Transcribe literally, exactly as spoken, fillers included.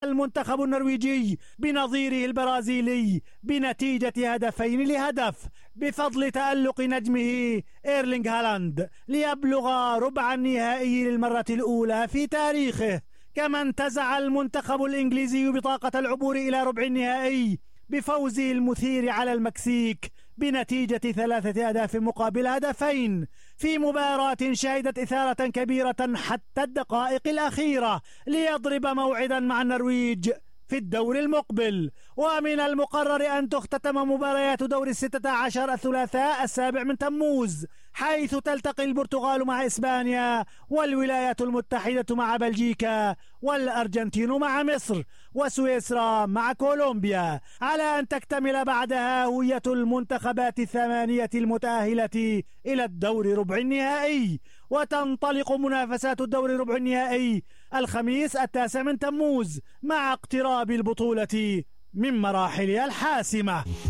المنتخب النرويجي بنظيره البرازيلي بنتيجة هدفين لهدف بفضل تألق نجمه إيرلينغ هالاند ليبلغ ربع النهائي للمرة الأولى في تاريخه. كما انتزع المنتخب الإنجليزي بطاقة العبور إلى ربع النهائي بفوزه المثير على المكسيك بنتيجة ثلاثة أهداف مقابل هدفين في مباراة شهدت إثارة كبيرة حتى الدقائق الأخيرة ليضرب موعدا مع النرويج في الدور المقبل. ومن المقرر أن تختتم مباريات دور الستة عشر الثلاثاء السابع من تموز، حيث تلتقي البرتغال مع إسبانيا، والولايات المتحدة مع بلجيكا، والأرجنتين مع مصر، وسويسرا مع كولومبيا، على أن تكتمل بعدها هوية المنتخبات الثمانية المتأهلة إلى الدور ربع النهائي. وتنطلق منافسات الدور ربع النهائي الخميس التاسع من تموز مع اقتراب البطولة من مراحلها الحاسمة.